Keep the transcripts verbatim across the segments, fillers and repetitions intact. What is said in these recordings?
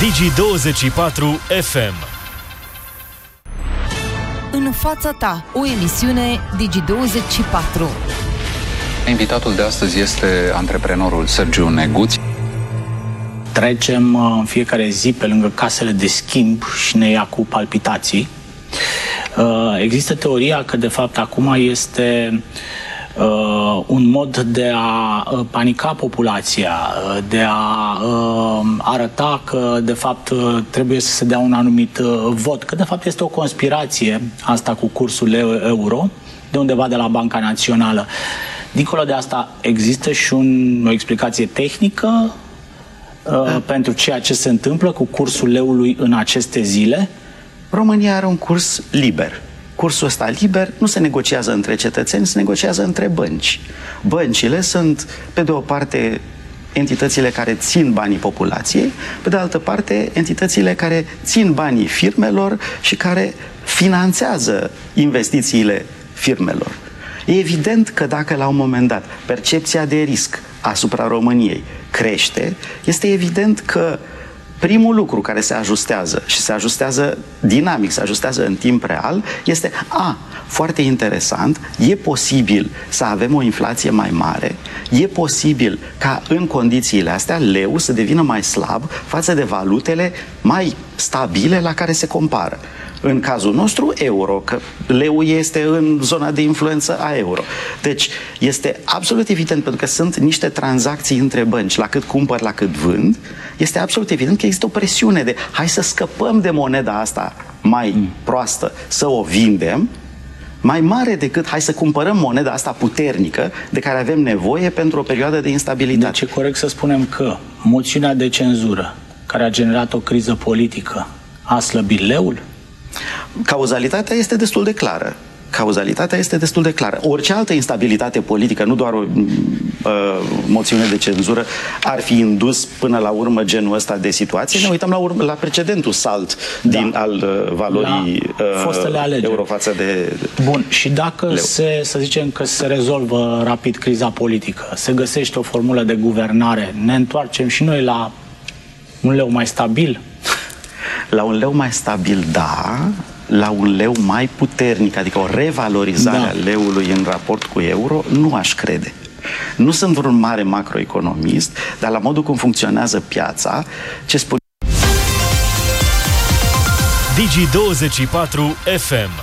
Digi douăzeci și patru F M. În fața ta, o emisiune Digi douăzeci și patru. Invitatul de astăzi este antreprenorul Sergiu Neguț. Trecem în fiecare zi pe lângă casele de schimb și ne ia cu palpitații. Există teoria că de fapt acum este Uh, un mod de a uh, panica populația, uh, de a uh, arăta că de fapt uh, trebuie să se dea un anumit uh, vot, că de fapt este o conspirație asta cu cursul euro, de undeva de la Banca Națională. Dincolo de asta există și un, o explicație tehnică uh, da. pentru ceea ce se întâmplă cu cursul leului în aceste zile? România are un curs liber. Cursul ăsta liber nu se negociază între cetățeni, se negociază între bănci. Băncile sunt, pe de o parte, entitățile care țin banii populației, pe de altă parte, entitățile care țin banii firmelor și care finanțează investițiile firmelor. E evident că dacă la un moment dat percepția de risc asupra României crește, este evident că primul lucru care se ajustează și se ajustează dinamic, se ajustează în timp real, este a, foarte interesant, e posibil să avem o inflație mai mare, e posibil ca în condițiile astea leu să devină mai slab față de valutele mai stabile la care se compară. În cazul nostru, euro, că leu este în zona de influență a euro. Deci, este absolut evident, pentru că sunt niște tranzacții între bănci, la cât cumpăr, la cât vând, este absolut evident că există o presiune de hai să scăpăm de moneda asta mai mm. proastă, să o vindem, mai mare decât hai să cumpărăm moneda asta puternică de care avem nevoie pentru o perioadă de instabilitate. Deci e corect să spunem că moțiunea de cenzură, care a generat o criză politică, a slăbit leul? Cauzalitatea este destul de clară. Cauzalitatea este destul de clară. Orice altă instabilitate politică, nu doar o uh, moțiune de cenzură, ar fi indus până la urmă genul ăsta de situație. Ne uităm la, urmă, la precedentul salt da. din al uh, valorii uh, euro față de Bun, și dacă leu. se, să zicem că se rezolvă rapid criza politică, se găsește o formulă de guvernare, ne întoarcem și noi la un leu mai stabil? La un leu mai stabil, da, la un leu mai puternic, adică o revalorizare da. a leului în raport cu euro, nu aș crede. Nu sunt vreun mare macroeconomist, dar la modul cum funcționează piața, ce spune Digi douăzeci și patru F M.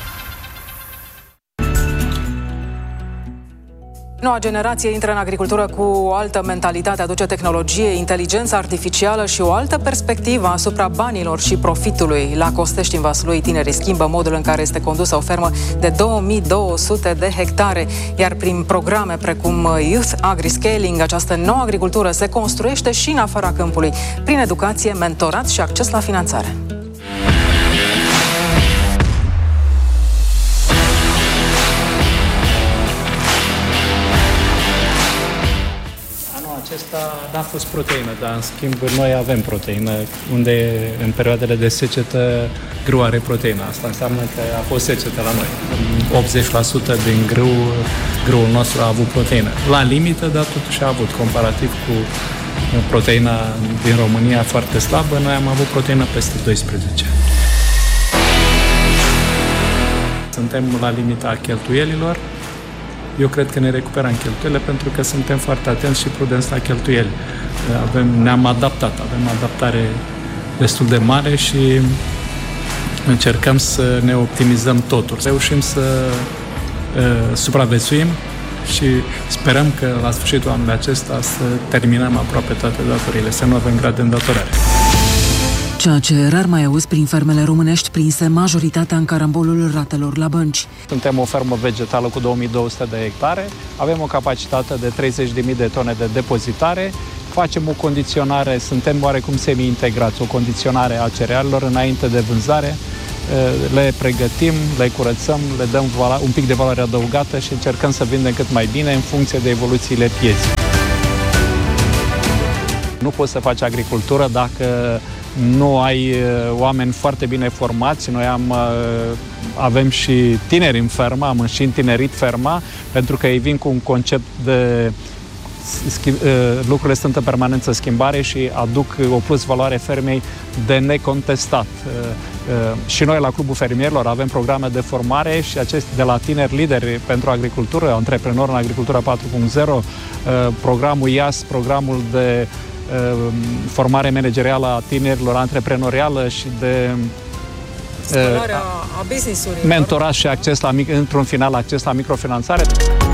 Noua generație intră în agricultură cu o altă mentalitate, aduce tehnologie, inteligență artificială și o altă perspectivă asupra banilor și profitului. La Costești, în Vaslui, tinerii schimbă modul în care este condusă o fermă de două mii două sute de hectare, iar prin programe precum Youth Agri-Scaling, această nouă agricultură se construiește și în afara câmpului, prin educație, mentorat și acces la finanțare. Acesta n-a fost proteină, dar în schimb noi avem proteină, unde în perioadele de secetă grâu are proteină. Asta înseamnă că a fost secetă la noi. optzeci la sută din grâu, grâul nostru a avut proteină. La limită, dar totuși a avut, comparativ cu proteina din România foarte slabă, noi am avut proteină peste doisprezece. Suntem la limita cheltuielilor. Eu cred că ne recuperăm cheltuielile pentru că suntem foarte atenți și prudenți la cheltuieli. Avem, ne-am adaptat, avem adaptare destul de mare și încercăm să ne optimizăm totul. Reușim să uh, supraviețuim și sperăm că la sfârșitul anului acesta să terminăm aproape toate datorile, să nu avem grad de îndatorare. Ceea ce rar mai auzi prin fermele românești prinse majoritatea în carambolul ratelor la bănci. Suntem o fermă vegetală cu două mii două sute de hectare, avem o capacitate de treizeci de mii de tone de depozitare, facem o condiționare, suntem oarecum semi-integrați, o condiționare a cerealelor înainte de vânzare, le pregătim, le curățăm, le dăm un pic de valoare adăugată și încercăm să vindem cât mai bine în funcție de evoluțiile pieței. Nu poți să faci agricultură dacă nu ai oameni foarte bine formați. Noi am, avem și tineri în fermă, am și întinerit ferma, pentru că ei vin cu un concept de lucrurile sunt în permanență schimbare și aduc o plus valoare fermei de necontestat. Și noi la Clubul Fermierilor avem programe de formare și acest de la tineri lideri pentru agricultură, antreprenori în agricultura patru punct zero, programul I A S, programul de formare managerială a tinerilor, antreprenorială și de scolarea a business-urilor, mentorat și acces la, într-un final, acces la microfinanțare.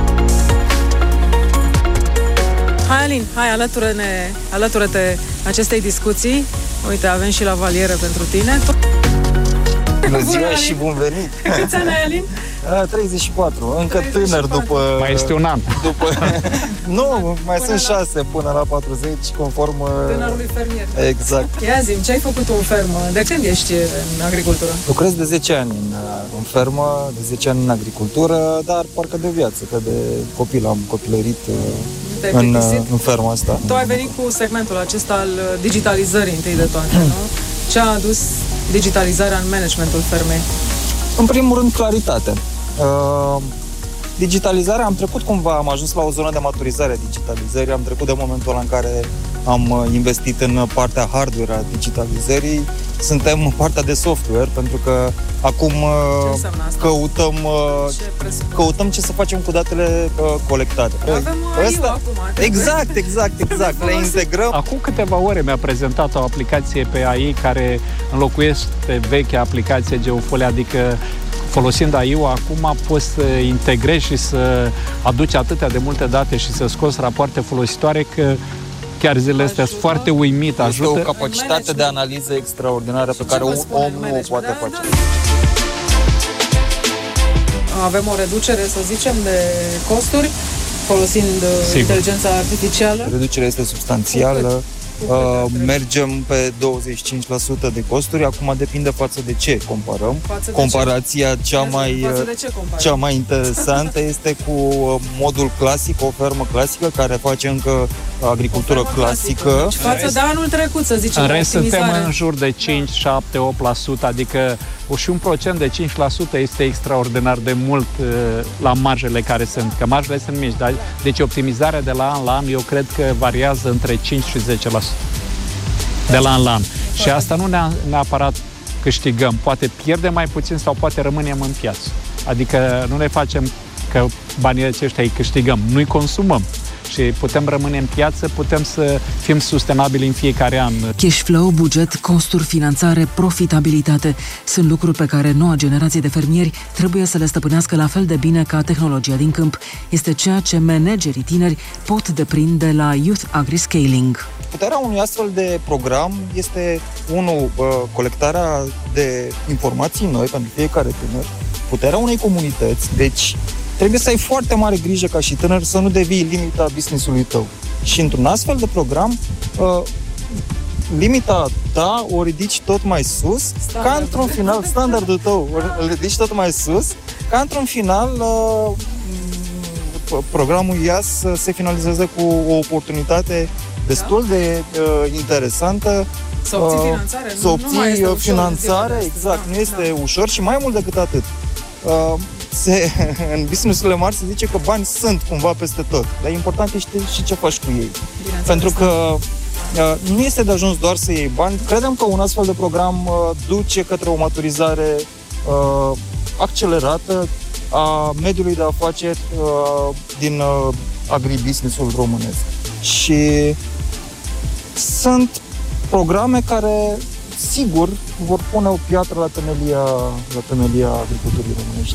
Hai, Alin, hai, alătură-ne, alătură-te acestei discuții. Uite, avem și la valieră pentru tine. Bună ziua și bun venit! Câți ani ai, Alin? treizeci și patru, încă treizeci și patru. Tânăr după... Mai este un an. După... nu, mai până sunt șase la... până la patruzeci, conform... Tânărului fermier. Exact. Ia zi-mi, ce ai făcut în fermă? De când ești în agricultură? Lucrez de zece ani în, în fermă, de zece ani în agricultură, dar parcă de viață, că de copil am copilărit în, în fermă asta. Tu ai venit cu segmentul acesta al digitalizării întâi de toate, nu? Ce a adus digitalizarea în managementul fermei? În primul rând, claritate. Uh, digitalizarea, am trecut cumva, am ajuns la o zonă de maturizare a digitalizării, am trecut de momentul ăla în care am investit în partea hardware a digitalizării, suntem în partea de software, pentru că acum ce căutăm ce, căutăm ce să facem cu datele colectate. Avem ăsta... acum. Exact, exact, exact. Le integrăm. Acum câteva ore mi-a prezentat o aplicație pe A I care înlocuiește vechea aplicație Geofolia, adică folosind A I-ul, acum poți să integrezi și să aduci atâtea de multe date și să scoți rapoarte folositoare că chiar zilele astea sunt foarte uimit. Ajută. Este o capacitate de analiză extraordinară pe care un om nu o poate face. Avem o reducere, să zicem, de costuri folosind Sigur. inteligența artificială. Reducerea este substanțială. Uh, mergem pe douăzeci și cinci la sută de costuri. Acum depinde față de ce comparăm. Față Comparația de cea mai, ce cea mai interesantă este cu modul clasic, o fermă clasică care face încă agricultură clasică. clasică. Față de anul trecut, să zicem, în rest suntem în jur de cinci, șapte, opt la sută, adică și un procent de cinci la sută este extraordinar de mult la marjele care sunt, că marjele sunt mici, dar deci optimizarea de la an la an eu cred că variază între cinci și zece la sută de la an la an. Și asta nu neapărat câștigăm, poate pierdem mai puțin sau poate rămânem în piață. Adică nu ne facem că banii aceștia îi câștigăm, nu-i consumăm. Și putem rămâne în piață, putem să fim sustenabili în fiecare an. Cash flow, buget, costuri, finanțare, profitabilitate sunt lucruri pe care noua generație de fermieri trebuie să le stăpânească la fel de bine ca tehnologia din câmp. Este ceea ce managerii tineri pot deprinde la Youth Agri-Scaling. Puterea unui astfel de program este, unu, colectarea de informații noi pentru fiecare tânăr, puterea unei comunități, deci trebuie să ai foarte mare grijă ca și tânăr să nu devii limita business-ului tău. Și într-un astfel de program, uh, limita ta o ridici tot mai sus, standard. Ca într-un final, standardul tău o ridici tot mai sus, ca într-un final uh, programul I A S se finalizează cu o oportunitate destul de uh, interesantă. Să obții finanțare. Să obții nu finanțare, exact, nu este da. ușor și mai mult decât atât. Uh, Se, în business-urile mari se zice că bani sunt cumva peste tot, dar important este și ce faci cu ei. Pentru că uh, nu este de ajuns doar să iei bani. Credem că un astfel de program uh, duce către o maturizare uh, accelerată a mediului de afaceri uh, din uh, agribusiness-ul românesc. Și sunt programe care sigur vor pune o piatră la temelia, la temelia agriculturii românești.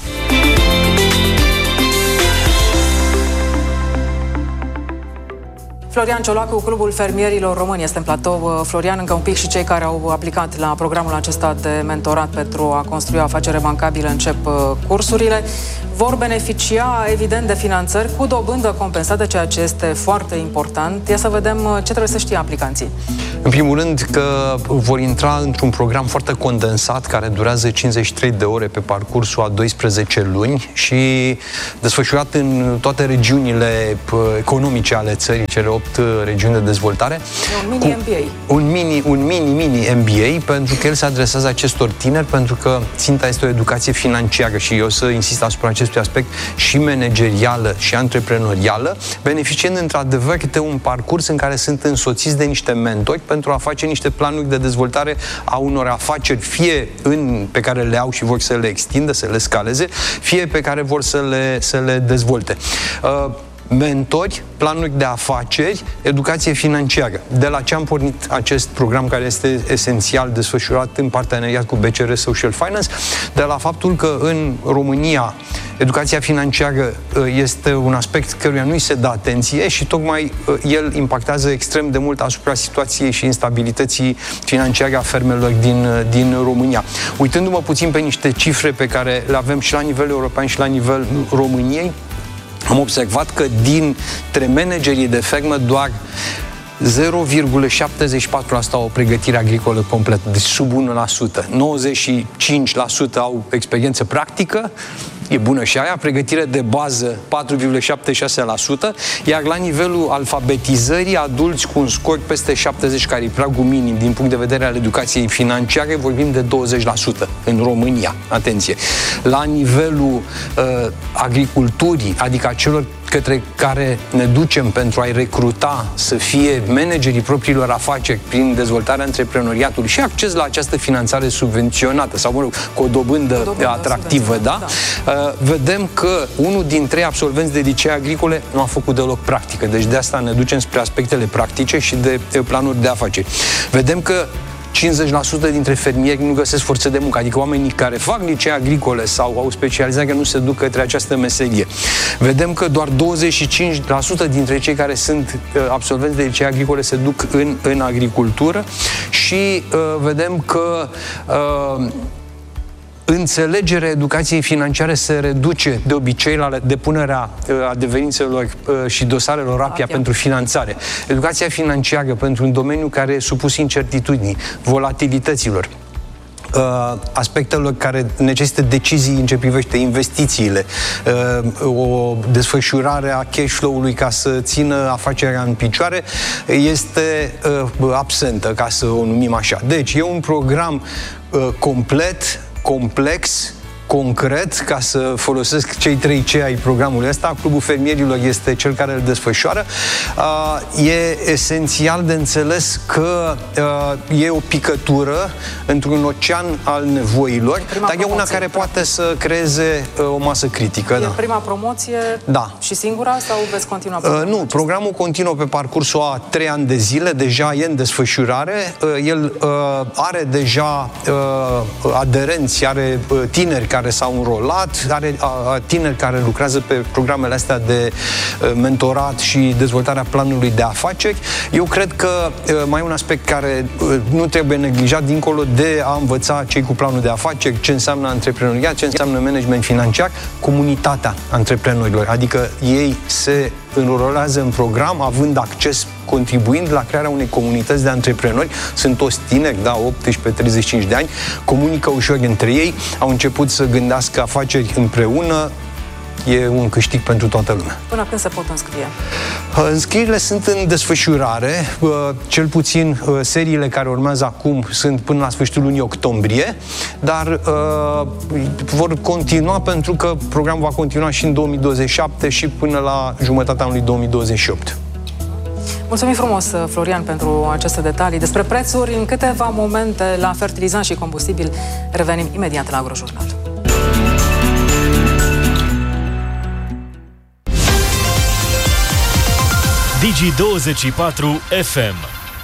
Florian Ciolacu, Clubul Fermierilor Români, este în platou. Florian, încă un pic și cei care au aplicat la programul acesta de mentorat pentru a construi o afacere bancabilă încep cursurile. Vor beneficia, evident, de finanțări cu dobândă compensată, ceea ce este foarte important. Ia să vedem ce trebuie să știe aplicanții. În primul rând că vor intra într-un program foarte condensat, care durează cincizeci și trei de ore pe parcursul a doisprezece luni și desfășurat în toate regiunile economice ale țării, cele opt opt regiuni de dezvoltare. E un mini M B A. Un mini, un mini-mini M B A, pentru că el se adresează acestor tineri, pentru că ținta este o educație financiară și eu să insist asupra acestui aspect și managerială și antreprenorială, beneficiind într-adevăr de un parcurs în care sunt însoțiți de niște mentori pentru a face niște planuri de dezvoltare a unor afaceri, fie în, pe care le au și vor să le extindă, să le scaleze, fie pe care vor să le, să le dezvolte. Uh, mentori, planuri de afaceri, educație financiară. De la ce am pornit acest program care este esențial desfășurat în parteneriat cu B C R Social Finance? De la faptul că în România educația financiară este un aspect căruia nu-i se dă atenție și tocmai el impactează extrem de mult asupra situației și instabilității financiare a fermelor din, din România. Uitându-mă puțin pe niște cifre pe care le avem și la nivel european și la nivel României, am observat că dintre managerii de fermă doar zero virgulă șaptezeci și patru la sută au o pregătire agricolă completă, deci sub unu la sută. nouăzeci și cinci la sută au experiență practică, e bună și aia, pregătire de bază patru virgulă șaptezeci și șase la sută, iar la nivelul alfabetizării, adulți cu un scor peste șaptezeci, care e pragul minim din punct de vedere al educației financiare, vorbim de douăzeci la sută în România. Atenție! La nivelul uh, agriculturii, adică a celor către care ne ducem pentru a-i recruta să fie managerii propriilor afaceri prin dezvoltarea antreprenoriatului și acces la această finanțare subvenționată sau, mă rog, cu o dobândă, o dobândă atractivă, da? da. Uh, vedem că unul din trei absolvenți de licee agricole nu a făcut deloc practică. Deci de asta ne ducem spre aspectele practice și de planuri de afaceri. Vedem că cincizeci la sută dintre fermieri nu găsesc forță de muncă, adică oamenii care fac licee agricole sau au specializare nu se duc către această meserie. Vedem că doar douăzeci și cinci la sută dintre cei care sunt uh, absolvenți de licee agricole se duc în, în agricultură și uh, vedem că uh, înțelegerea educației financiare se reduce de obicei la depunerea uh, adeverințelor uh, și dosarelor APIA pentru finanțare. Educația financiară pentru un domeniu care e supus incertitudinii, volatilităților, Uh, aspectelor care necesită decizii în ce privește investițiile, uh, o desfășurare a cash flow-ului ca să țină afacerea în picioare, este uh, absentă, ca să o numim așa. Deci, e un program uh, complet, complex, concret, ca să folosesc cei trei C ai programului ăsta. Clubul Fermierilor este cel care îl desfășoară. Uh, e esențial de înțeles că uh, e o picătură într-un ocean al nevoilor, prima dar promoție, e una care da. poate să creeze uh, o masă critică. E da. prima promoție da. și singura sau veți continua? Uh, nu, acesta? Programul continuă pe parcursul a trei ani de zile, deja e în desfășurare. Uh, el uh, are deja uh, aderenți, are uh, tineri care s-au înrolat, are uh, tineri care lucrează pe programele astea de uh, mentorat și dezvoltarea planului de afaceri. Eu cred că uh, mai e un aspect care uh, nu trebuie neglijat dincolo de a învăța cei cu planul de afaceri, ce înseamnă antreprenoriat, ce înseamnă management financiar, comunitatea antreprenorilor, adică ei se înrolează în program, având acces, contribuind la crearea unei comunități de antreprenori. Sunt toți tineri, da, optsprezece treizeci și cinci de ani, comunică ușor între ei, au început să gândească afaceri împreună. E un câștig pentru toată lumea. Până când se pot înscrie? Înscrierile sunt în desfășurare. Cel puțin seriile care urmează acum sunt până la sfârșitul lunii octombrie, dar uh, vor continua pentru că programul va continua și în două mii douăzeci și șapte și până la jumătatea anului două mii douăzeci și opt. Mulțumim frumos, Florian, pentru aceste detalii. Despre prețuri, în câteva momente, la fertilizant și combustibil, revenim imediat la Agrojurnal. Digi douăzeci și patru F M.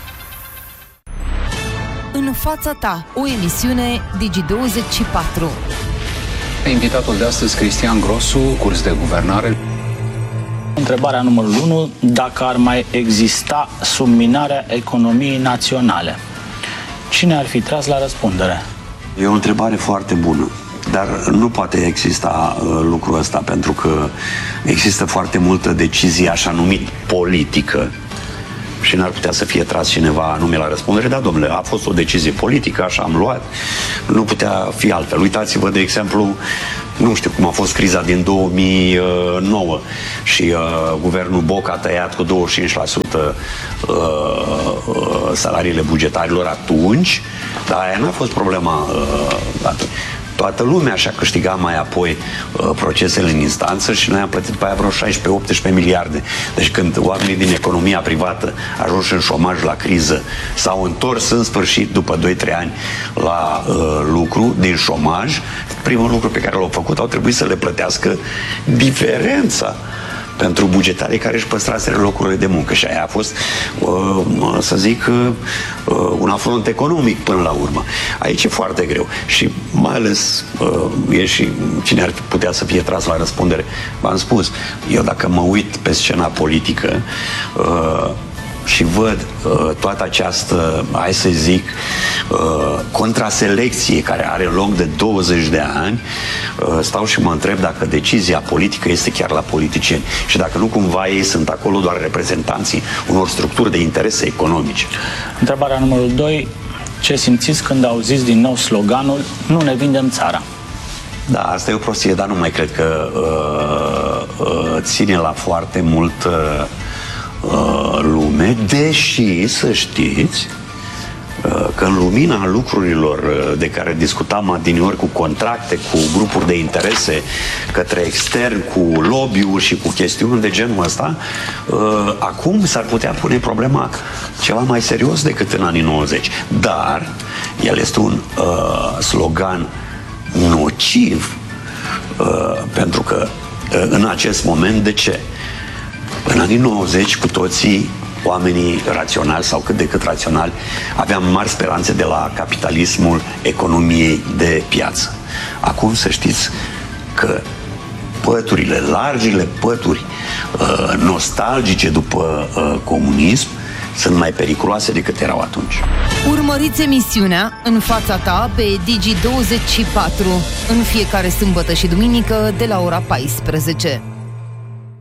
În fața ta, o emisiune Digi douăzeci și patru. Invitatul de astăzi, Cristian Grosu, curs de guvernare. Întrebarea numărul unu, dacă ar mai exista subminarea economiei naționale, cine ar fi tras la răspundere? E o întrebare foarte bună, dar nu poate exista uh, lucrul ăsta, pentru că există foarte multă decizie așa numit politică și n-ar putea să fie tras cineva anume la răspundere, dar, domnule, a fost o decizie politică, așa am luat, nu putea fi altfel. Uitați-vă, de exemplu, nu știu cum a fost criza din două mii nouă și uh, guvernul Boc a tăiat cu douăzeci și cinci la sută uh, uh, salariile bugetarilor atunci, dar aia n-a fost problema uh, toată lumea și-a câștigat mai apoi uh, procesele în instanță și noi am plătit pe aia vreo șaisprezece optsprezece miliarde. Deci când oamenii din economia privată ajunși în șomaj la criză s-au întors în sfârșit după doi trei ani la uh, lucru din șomaj, primul lucru pe care l-au făcut au trebuit să le plătească diferența pentru bugetarii care își păstraseră locurile de muncă. Și aia a fost, uh, să zic, uh, un afront economic până la urmă. Aici e foarte greu. Și mai ales uh, e și cine ar putea să fie tras la răspundere. V-am spus, eu dacă mă uit pe scena politică uh, și văd uh, toată această, hai să zic, uh, contraselecție care are loc de douăzeci de ani, uh, stau și mă întreb dacă decizia politică este chiar la politicieni și dacă nu cumva ei sunt acolo doar reprezentanții unor structuri de interese economice. Întrebarea numărul doi. Ce simțiți când auziți din nou sloganul "Nu ne vindem țara"? Da, asta e o prostie, dar nu mai cred că uh, uh, ține la foarte mult uh, lume, deși să știți că în lumina lucrurilor de care discutam adineori, cu contracte, cu grupuri de interese către extern, cu lobby-uri și cu chestiuni de genul ăsta, acum s-ar putea pune problema ceva mai serios decât în anii nouăzeci. Dar el este un uh, slogan nociv uh, pentru că uh, în acest moment, de ce? În anii nouăzeci, cu toții, oamenii raționali sau cât de cât raționali, aveam mari speranțe de la capitalismul economiei de piață. Acum să știți că păturile, largile pături uh, nostalgice după uh, comunism sunt mai periculoase decât erau atunci. Urmăriți emisiunea În fața ta pe Digi douăzeci și patru în fiecare sâmbătă și duminică de la ora paisprezece.